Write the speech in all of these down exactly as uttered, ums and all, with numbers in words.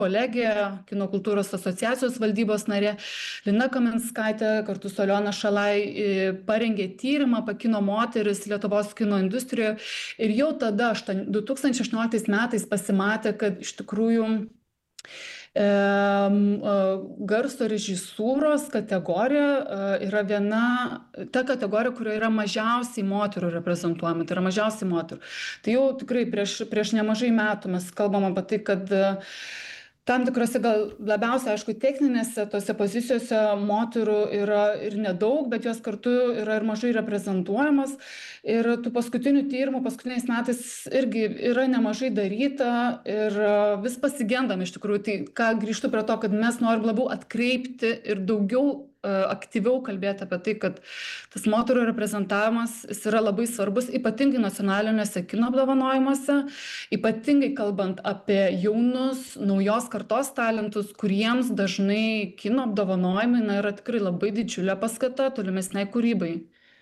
kolegė, Kino kultūros asociacijos valdybos narė Lina Kaminskaitė kartu su Aliona Šalai e, parengė tyrimą apie kino moteris Lietuvos kino industrijoje ir jau tada aštuon- du tūkstančiai aštuonioliktais metais pasimatė, kad iš tikrųjų e, e, garso režisūros kategorija e, yra viena, ta kategorija, kurioje yra mažiausiai moterų reprezentuojama, tai yra mažiausiai moterų. Tai jau tikrai prieš, prieš nemažai metų mes kalbam apie tai, kad e, tam tikrose gal labiausiai, aišku, techninėse tose pozicijose moterų yra ir nedaug, bet jos kartu yra ir mažai reprezentuojamas. Ir tų paskutinių tyrimų paskutiniais metais irgi yra nemažai daryta ir e, vis pasigendam iš tikrųjų. Tai ką grįžtu prie to, kad mes norim labiau atkreipti ir daugiau e, aktyviau kalbėti apie tai, kad tas moterų reprezentavimas jis yra labai svarbus, ypatingai nacionaliniuose kino apdovanojimuose, ypatingai kalbant apie jaunus, naujos kartos talentus, kuriems dažnai kino apdovanojimai na, yra tikrai labai didžiulė paskata tolimesnei kūrybai.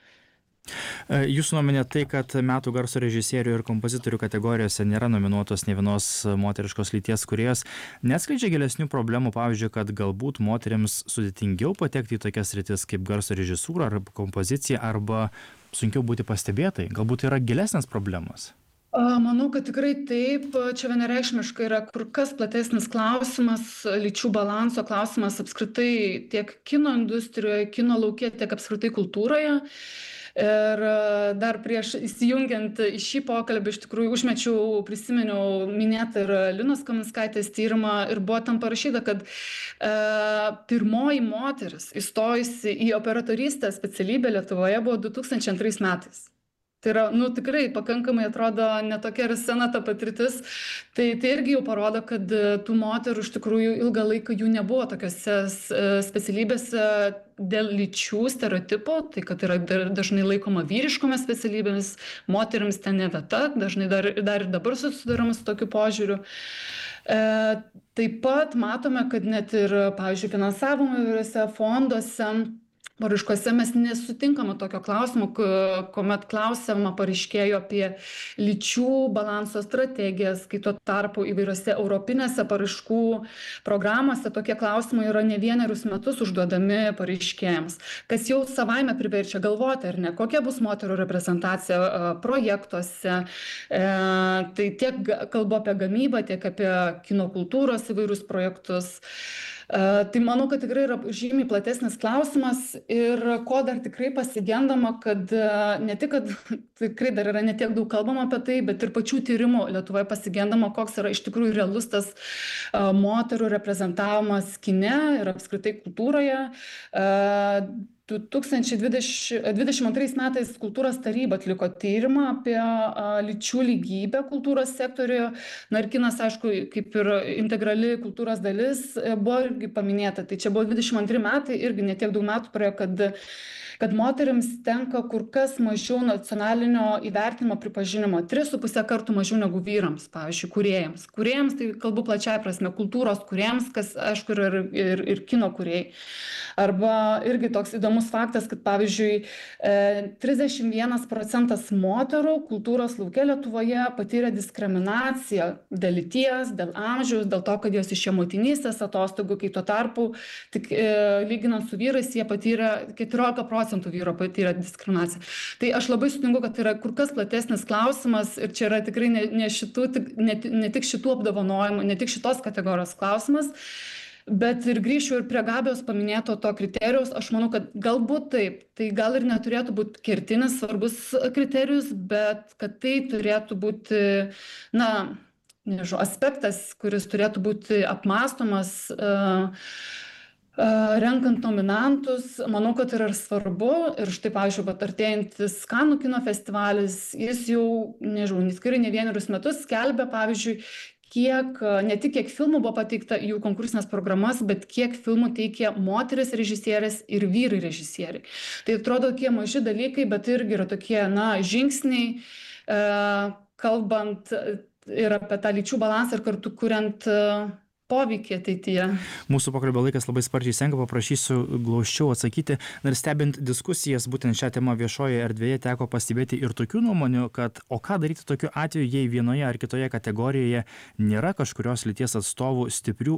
E, Jūsų nuomonė tai, kad metų garso režisierių ir kompozitorių kategorijose nėra nominuotos ne vienos moteriškos lyties kūrėjos, neatskleidžia gilesnių problemų, pavyzdžiui, kad galbūt moteriams sudėtingiau patekti į tokias sritis kaip garso režisūra arba kompozicija, arba sunkiau būti pastebėtai? Galbūt yra gilesnės problemos? A, Manau, kad tikrai taip. Čia vienareikšmiškai yra kur kas platesnis klausimas, lyčių balanso klausimas apskritai tiek kino industrijoje, kino lauke, tiek apskritai kultūroje. Ir e, dar prieš įsijungiant į šį pokalbį, iš tikrųjų užmečiau, prisiminiau minėtą ir Linos Kaminskaitės tyrimą ir buvo tam parašyta, kad e, pirmoji moteris įstojusi į operatorystės specialybę Lietuvoje buvo du tūkstančiai antrais metais. Tai yra, nu tikrai pakankamai atrodo netokia ir sena ta patirtis, tai, tai irgi jau parodo, kad e, tų moterų iš tikrųjų ilgą laiką jų nebuvo tokiose e, specialybėse dėl lyčių stereotipo, tai kad yra dar- dažnai laikoma vyriškomis specialybėmis, moteriams ten ne vieta, dažnai dar, dar ir dabar susidurama su tokiu požiūriu. E, taip pat matome, kad net ir, pavyzdžiui, finansavimo įvairiuose fonduose, paraiškose mes nesutinkame tokio klausimo, k- kuomet klausiama pareiškėjų apie lyčių balanso strategijas, kai tuo tarpu įvairiose europinėse paraiškų programuose tokie klausimai yra ne vienerius metus užduodami pareiškėjams, kas jau savaime priverčia galvoti, ar ne, kokia bus moterų reprezentacija a, projektuose. E, tai tiek ga- kalbu apie gamybą, tiek apie kino kultūros įvairius projektus. E, Tai manau, kad tikrai yra žymiai platesnis klausimas ir ko dar tikrai pasigendama, kad e, ne tik, kad tikrai dar yra netiek daug kalbama apie tai, bet ir pačių tyrimų Lietuvoje pasigendama, koks yra iš tikrųjų realus tas e, moterų reprezentavimas kine ir apskritai kultūroje. E, du tūkstančiai dvidešimt antrais metais kultūros taryba atliko tyrimą apie a, lyčių lygybę kultūros sektoriuje. Na ir kinas, aišku, kaip ir integrali kultūros dalis e, buvo irgi paminėta. Tai čia buvo dvidešimt antri metai, irgi netiek daug metų praėjo, kad, kad moteriams tenka kur kas mažiau nacionalinio įvertinimo pripažinimo. Tris su pusę kartų mažiau negu vyrams, pavyzdžiui, kūrėjams. Kūrėjams, tai kalbu plačiai prasme, kultūros kūrėjams, kas, aišku, yra ir, ir, ir kino kūrėjai. Arba irgi toks įdomus faktas, kad pavyzdžiui, e, trisdešimt vienas procentas moterų kultūros lauke Lietuvoje patyrė diskriminaciją dėl lyties, dėl amžiaus, dėl to, kad jos išėjo motinystės atostogų, kai tuo tarpu, tik e, lyginant su vyrais, jie patyrė keturiolika procentų vyro patyrė diskriminaciją. Tai aš labai sutinku, kad tai yra kur kas platesnis klausimas ir čia yra tikrai ne, ne, šitų, tik, ne, ne tik šitų apdovanojimų, ne tik šitos kategorijos klausimas. Bet ir grįšiu ir prie Gabijos paminėto to kriterijus, aš manau, kad galbūt taip, tai gal ir neturėtų būti kertinis svarbus kriterijus, bet kad tai turėtų būti, na, nežinau, aspektas, kuris turėtų būti apmąstomas uh, uh, renkant nominantus, manau, kad yra ir svarbu. Ir štai, pavyzdžiui, vat artėjantis Kanų kino festivalis, jis jau, nežinau, tikrai ne vienerius metus skelbia, pavyzdžiui, kiek, ne tik kiek filmų buvo pateikta į jų konkursinės programas, bet kiek filmų teikė moteris režisierės ir vyrai režisieriai. Tai atrodo tokie maži dalykai, bet irgi yra tokie, na, žingsniai, e, kalbant ir apie tą lyčių balansą ir kartu kuriant e, poveikį ateityje. Mūsų pokalbio laikas labai sparčiai senka, paprašysiu glausčiau atsakyti. Ir stebint diskusijas būtent šią temą viešoje erdvėje teko pastebėti ir tokių nuomonių, kad o ką daryti tokiu atveju, jei vienoje ar kitoje kategorijoje nėra kažkurios lyties atstovų stiprių